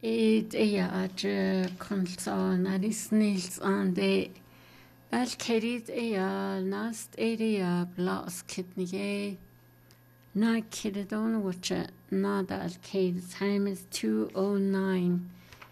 Et age konson arisnils an de Alkerid nast area blas kidney na kidon which not alkade time is 2:09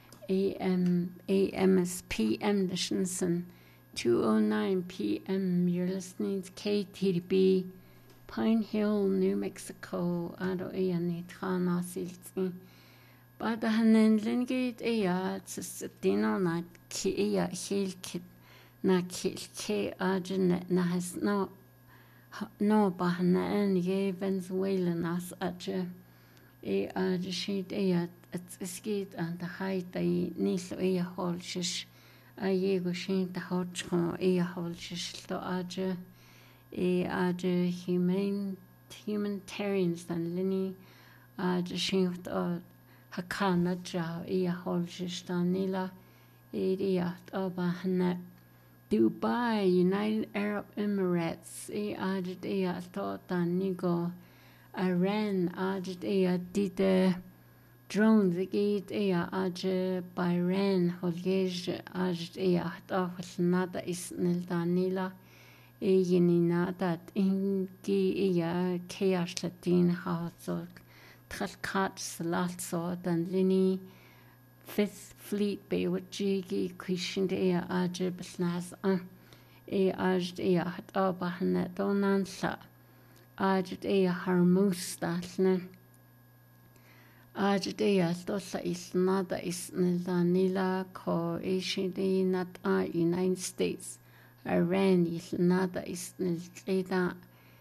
a.m. is p.m. Lishinson 2:09 p.m. You're listening to KTB Pine Hill, New Mexico. Ado ni trana silti. Bada hanen lingit dino na ki hilkit na kilke ajin na has no bahana en Venezuela nas aje shit it's skit and the height niso holshish go shin the hotchon holshish to aje humanitarians and lini shin Hakana ja holshish area bahana Dubai, United Arab Emirates, thought nigo Iran, did drones again, Bahrain, Holgej, thought nada is nildanila, yenina that ingi chaos latin household, tralkat salat so than lini. Fifth Fleet Bay with Jiggy Christian Besnas hat Abahanet Donansa Harmus Dasne Dosa is nada is Nila ko not United States Iran is nada is Nilda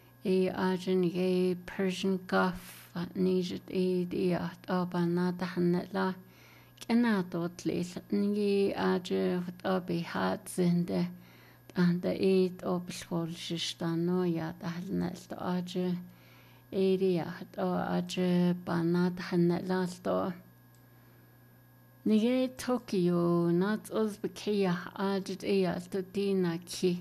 Persian Gulf Nijit at Abanata Hanetla Kena dotlis ngi abe hat zinde and the obscholshistano ya dahlnelto area banat hanelasto Nige Tokyo not Uzbekia to dina ki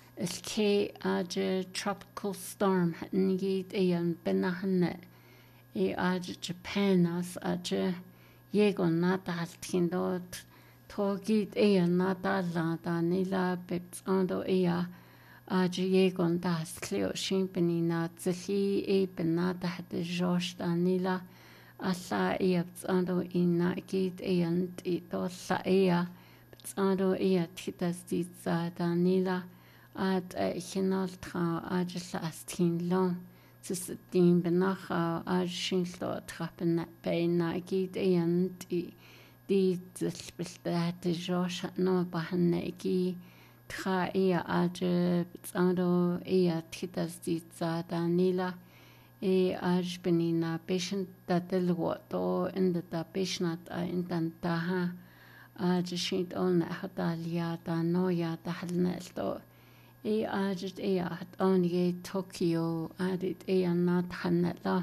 ke tropical storm ngi benahne Japan as Yego natal tindot togit natal la danila betsando yegon das cleo shimpeni na zhi benata hat josh danila alla betsando inna git sa betsando titas ditza danila at hinal tra astin long Din benacha shinlo trappen beina gid di zilbeltate Josh no bahanegi tra betsando titas ditza danila benina patient datelwato in the patient intantaha shint on hadalia da noya dahalnelto hat only Tokyo added not hanetla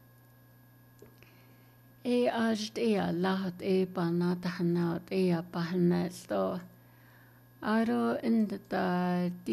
lahat banat hanat bahanet sto aro in the